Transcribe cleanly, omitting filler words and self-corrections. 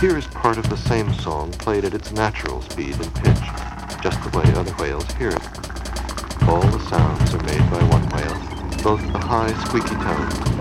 Here is part of the same song played at its natural speed and pitch, just the way other whales hear it. All the sounds are made by one whale, both the high, squeaky tones